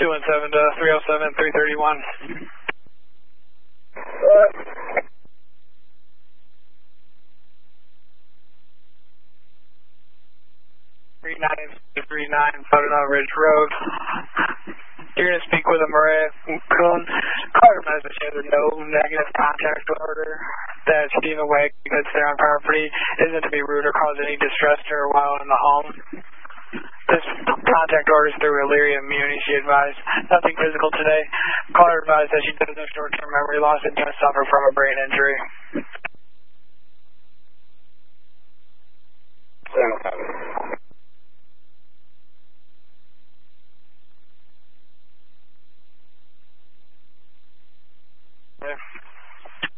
217 to 307, 331. 3939 Potomac Ridge Road. You're going to speak with a Maria Kuhn. Call her message has a no negative contact order that Stephen Wake, because they're on property, isn't to be rude or cause any distress to her while in the home. This contact order is through Illyria Muni, she advised. Nothing physical today. Caller advised that she does have short-term memory loss and does suffer from a brain injury.